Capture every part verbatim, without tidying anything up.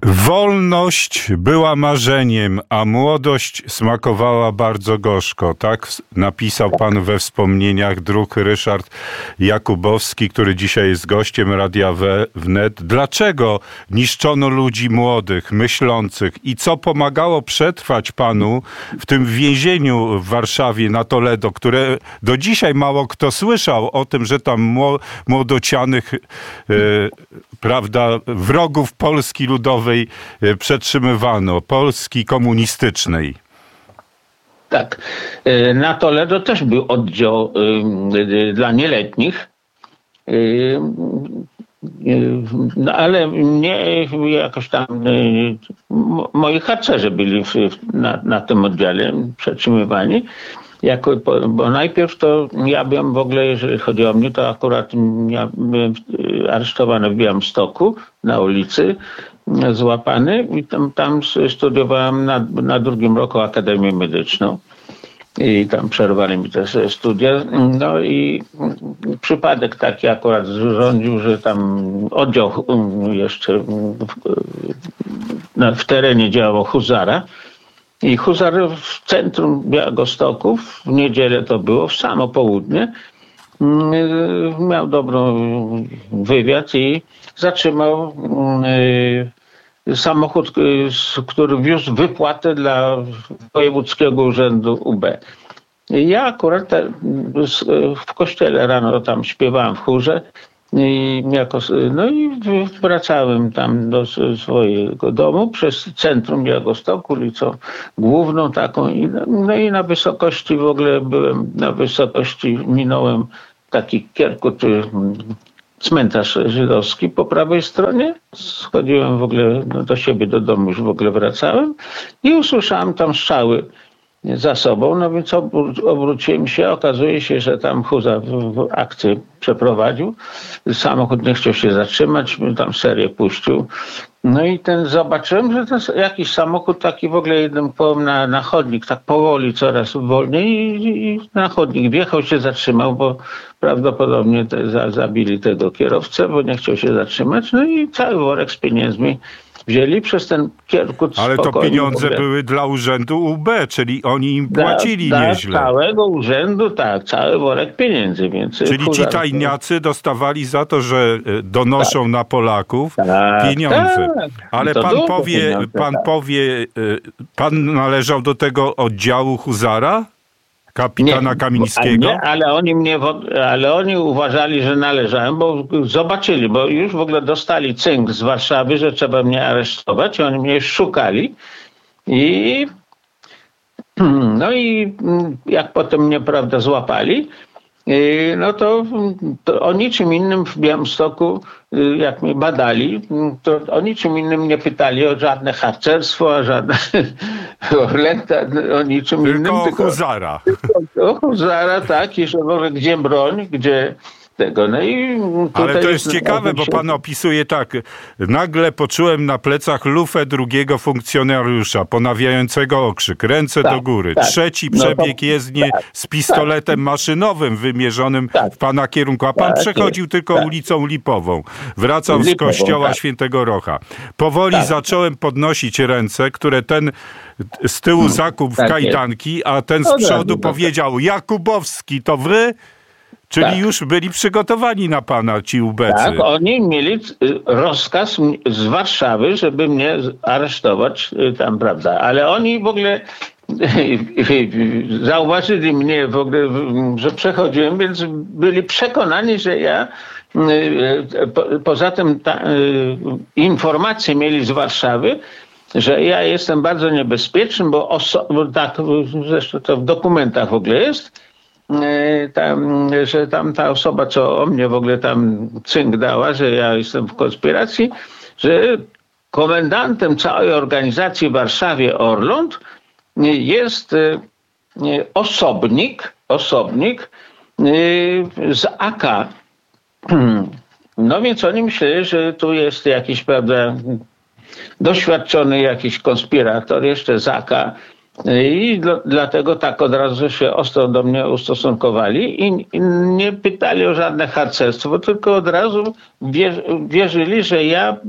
Wolność była marzeniem, a młodość smakowała bardzo gorzko. Tak napisał pan we wspomnieniach druk Ryszard Jakubowski, który dzisiaj jest gościem Radia Wnet. Dlaczego niszczono ludzi młodych, myślących i co pomagało przetrwać panu w tym więzieniu w Warszawie na Toledo, które do dzisiaj mało kto słyszał o tym, że tam młodocianych, e, prawda, wrogów Polski Ludowej przetrzymywano, Polski komunistycznej. Tak. Na Toledo też był oddział y, dla nieletnich, y, y, no ale mnie jakoś tam y, moi harcerze byli w, na, na tym oddziale przetrzymywani. Jako, bo najpierw to ja byłem w ogóle, jeżeli chodzi o mnie, to akurat ja byłem aresztowany w Białymstoku na ulicy, złapany i tam, tam studiowałem na, na drugim roku Akademię Medyczną i tam przerwali mi te studia. No i przypadek taki akurat rządził, że tam oddział jeszcze w, w terenie działał huzara. I huzar w centrum Białegostoku, w niedzielę to było, w samo południe, miał dobry wywiad i zatrzymał samochód, który wiózł wypłatę dla Wojewódzkiego Urzędu U B. Ja akurat w kościele rano tam śpiewałem w chórze. I jako, no i wracałem tam do swojego domu przez centrum Białegostoku, ulicą główną taką. I, no i na wysokości w ogóle byłem, na wysokości minąłem taki Kierkut, cmentarz żydowski po prawej stronie. Schodziłem w ogóle no, do siebie, do domu już w ogóle wracałem i usłyszałem tam strzały za sobą, no więc obróciłem się, okazuje się, że tam huzar w akcję przeprowadził. Samochód nie chciał się zatrzymać, tam serię puścił. No i ten zobaczyłem, że to jest jakiś samochód taki w ogóle jednym kołem na, na chodnik, tak powoli, coraz wolniej i, i na chodnik wjechał, się zatrzymał, bo prawdopodobnie te, za, zabili tego kierowcę, bo nie chciał się zatrzymać. No i cały worek z pieniędzmi wzięli przez ten Kierkut. Ale to pieniądze były dla urzędu U B, czyli oni im płacili dla, nieźle. Dla całego urzędu, tak, cały worek pieniędzy. Więc czyli ci tajniacy dostawali za to, że donoszą tak. na Polaków tak, pieniądze. Tak. Ale pan powie, pieniądze, pan tak. powie, pan należał do tego oddziału huzara? Kapitana nie, Kamińskiego? Nie, ale oni mnie, ale oni uważali, że należałem, bo zobaczyli, bo już w ogóle dostali cynk z Warszawy, że trzeba mnie aresztować. Oni mnie szukali i no i jak potem mnie, prawda, złapali, no to, to o niczym innym w Białymstoku, jak mnie badali, to o niczym innym nie pytali o żadne harcerstwo, o żadne o lenta, o niczym tylko innym. O tylko o huzara. Tylko o huzara, tak, i że w ogóle gdzie broń, gdzie tego. No i ale to jest ciekawe, bo pan opisuje tak. Nagle poczułem na plecach lufę drugiego funkcjonariusza, ponawiającego okrzyk. Ręce tak, do góry. Tak. Trzeci przebieg no to, jezdnie tak, z pistoletem tak. maszynowym wymierzonym tak. w pana kierunku. A pan tak, przechodził tylko tak. ulicą Lipową. Wracał Lipową, z kościoła tak. Świętego Rocha. Powoli tak. zacząłem podnosić ręce, które ten z tyłu zakuł w tak kajdanki, jest. a ten z przodu powiedział: Jakubowski, to wy? Czyli tak. już byli przygotowani na pana ci ubecy. Tak, oni mieli rozkaz z Warszawy, żeby mnie aresztować tam, prawda. Ale oni w ogóle zauważyli mnie w ogóle, że przechodziłem, więc byli przekonani, że ja po, poza tym ta, informacje mieli z Warszawy, że ja jestem bardzo niebezpieczny, bo, oso- bo tak, zresztą to w dokumentach w ogóle jest, Tam, że tam ta osoba, co o mnie w ogóle tam cynk dała, że ja jestem w konspiracji, że komendantem całej organizacji w Warszawie Orląt jest osobnik, osobnik z A K. No więc oni myśleli, że tu jest jakiś, prawda, doświadczony jakiś konspirator, jeszcze z A K. I do, dlatego tak od razu się ostro do mnie ustosunkowali i, i nie pytali o żadne harcerstwo, tylko od razu wierzy, wierzyli, że ja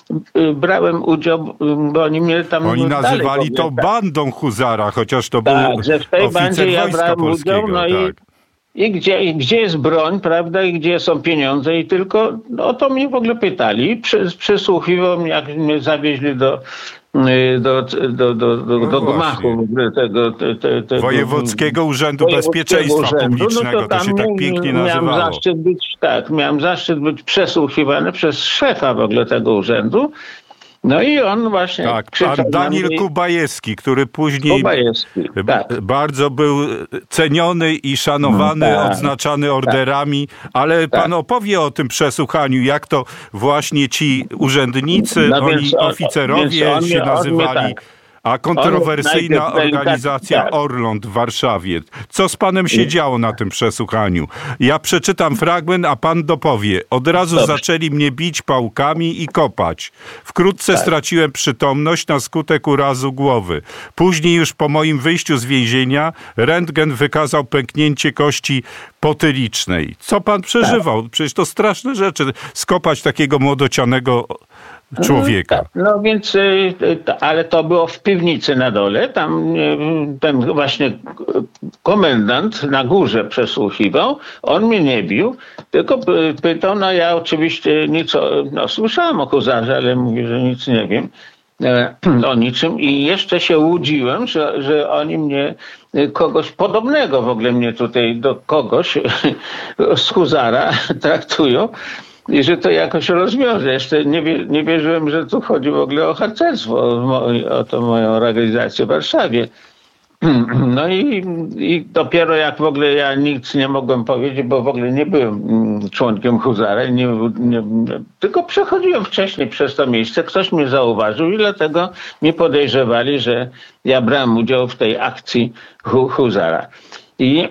brałem udział, bo oni mnie tam... Oni nazywali to bandą Huzara, chociaż to był tak, że w tej oficer bandzie ja Wojska brałem Polskiego. udział, no tak. i I gdzie, i gdzie jest broń, prawda, i gdzie są pieniądze i tylko no, o to mnie w ogóle pytali. Przy, przysłuchiwał mnie, jak mnie zawieźli do, do, do, do, do, no do gmachu tego, te, te, tego Wojewódzkiego Urzędu Wojewódzkiego Bezpieczeństwa Urzędu. Publicznego, No to, to się tak pięknie miałem nazywało. Zaszczyt być, tak, miałem zaszczyt być przesłuchiwany przez szefa w ogóle tego urzędu. No i on właśnie tak, krzyczał pan Daniel mnie, Kubajewski, który później Kubajewski, tak. bardzo był ceniony i szanowany, tak, odznaczany orderami, tak, ale pan tak. opowie o tym przesłuchaniu, jak to właśnie ci urzędnicy, no oni on, oficerowie on, się on, nazywali. A kontrowersyjna organizacja tak. Orląt w Warszawie. Co z panem się działo na tym przesłuchaniu? Ja przeczytam fragment, a pan dopowie. Od razu Dobrze. zaczęli mnie bić pałkami i kopać. Wkrótce tak. straciłem przytomność na skutek urazu głowy. Później już po moim wyjściu z więzienia rentgen wykazał pęknięcie kości potylicznej. Co pan przeżywał? Tak. Przecież to straszne rzeczy. Skopać takiego młodocianego człowieka. Tak, no więc, ale to było w piwnicy na dole. Tam ten właśnie komendant na górze przesłuchiwał. On mnie nie bił, tylko pytał, no ja oczywiście nic, no słyszałem o Huzarze, ale mówię, że nic nie wiem o niczym i jeszcze się łudziłem, że, że oni mnie, kogoś podobnego w ogóle mnie tutaj do kogoś z Huzara traktują. I że to jakoś rozwiąże. Jeszcze nie, wie, nie wierzyłem, że tu chodzi w ogóle o harcerstwo, o, o tą moją organizację w Warszawie. No i, i dopiero jak w ogóle ja nic nie mogłem powiedzieć, bo w ogóle nie byłem członkiem Huzara, nie, nie, tylko przechodziłem wcześniej przez to miejsce, ktoś mnie zauważył i dlatego mnie podejrzewali, że ja brałem udział w tej akcji Huzara. I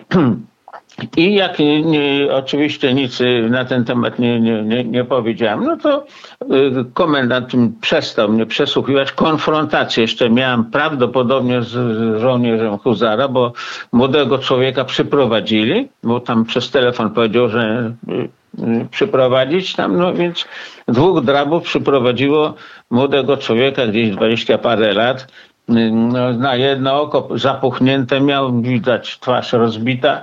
I jak nie, oczywiście nic na ten temat nie, nie, nie, nie powiedziałem, no to y, komendant przestał mnie przesłuchiwać. Konfrontację jeszcze miałem prawdopodobnie z, z żołnierzem Huzara, bo młodego człowieka przyprowadzili, bo tam przez telefon powiedział, że y, y, przyprowadzić tam, no więc dwóch drabów przyprowadziło młodego człowieka, gdzieś dwadzieścia parę lat. No, na jedno oko zapuchnięte miał, widać twarz rozbita.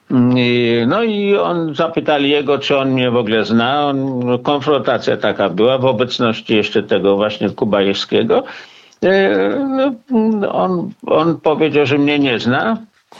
No i on zapytali jego, czy on mnie w ogóle zna. On, konfrontacja taka była w obecności jeszcze tego właśnie Kubajewskiego. On, on powiedział, że mnie nie zna.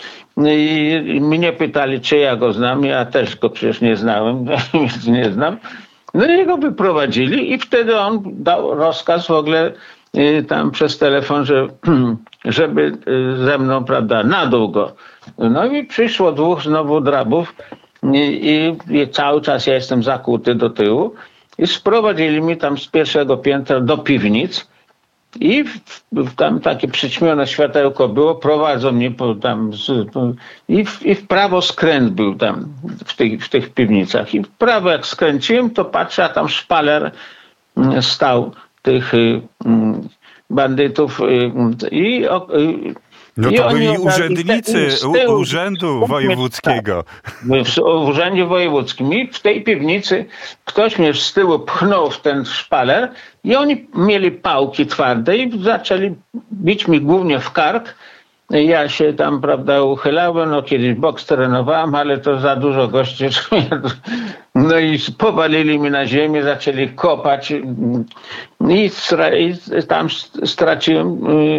I mnie pytali, czy ja go znam. Ja też go przecież nie znałem, więc nie znam. No i go wyprowadzili i wtedy on dał rozkaz w ogóle tam przez telefon, że, żeby ze mną, prawda, na dół go. No i przyszło dwóch znowu drabów i, i cały czas ja jestem zakuty do tyłu i sprowadzili mnie tam z pierwszego piętra do piwnic i w, w, tam takie przyćmione światełko było, prowadzą mnie po, tam z, po, i, w, i w prawo skręt był tam w tych, w tych piwnicach i w prawo jak skręciłem, to patrzę, a tam szpaler stał tych y, bandytów y, i y, no to I byli urzędnicy tyłu, Urzędu Wojewódzkiego. Tak, w, w Urzędzie Wojewódzkim. I w tej piwnicy ktoś mnie z tyłu pchnął w ten szpaler i oni mieli pałki twarde i zaczęli bić mi głównie w kark. Ja się tam, prawda, uchylałem, no kiedyś boks trenowałem, ale to za dużo gości. No i powalili mi na ziemię, zaczęli kopać i, stra- i tam straciłem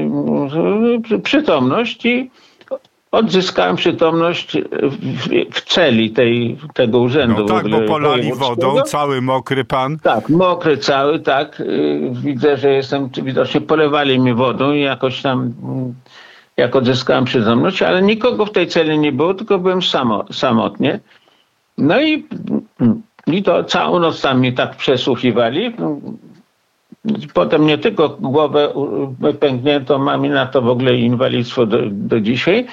y, przytomność i odzyskałem przytomność w, w celi tej, tego urzędu. No tak, bo polali wodą, cały mokry pan. Tak, mokry cały, tak. Widzę, że jestem, widocznie polewali mi wodą i jakoś tam... jak odzyskałem przytomność, ale nikogo w tej celi nie było, tylko byłem samo, samotnie. No i, i to całą noc tam mnie tak przesłuchiwali. Potem nie tylko głowę pęknięto, mam i na to w ogóle inwalidztwo do, do dzisiaj.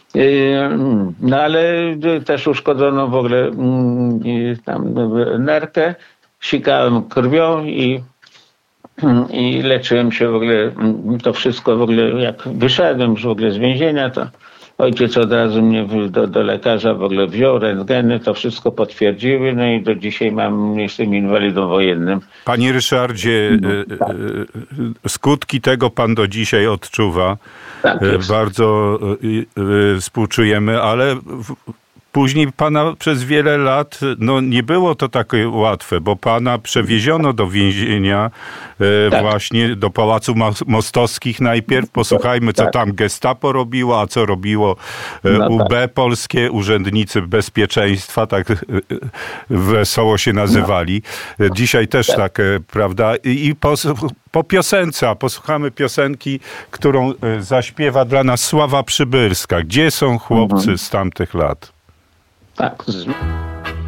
No ale też uszkodzono w ogóle tam nerkę, sikałem krwią i I leczyłem się w ogóle, to wszystko w ogóle, jak wyszedłem już w ogóle z więzienia, to ojciec od razu mnie do, do lekarza w ogóle wziął, rentgeny, to wszystko potwierdziły, no i do dzisiaj mam, jestem inwalidą wojennym. Panie Ryszardzie, No, tak. skutki tego pan do dzisiaj odczuwa. Tak jest. Bardzo współczujemy, ale później pana przez wiele lat, no nie było to takie łatwe, bo pana przewieziono do więzienia, e, Tak. właśnie do Pałacu Mostowskich najpierw. Posłuchajmy, co Tak. tam Gestapo robiło, a co robiło e, No U B tak. polskie, urzędnicy bezpieczeństwa, tak e, wesoło się nazywali. E, Dzisiaj też tak, tak e, prawda? I, i po, po piosence, a posłuchamy piosenki, którą e, zaśpiewa dla nas Sława Przybylska. Gdzie są chłopcy Mhm. z tamtych lat? Tak.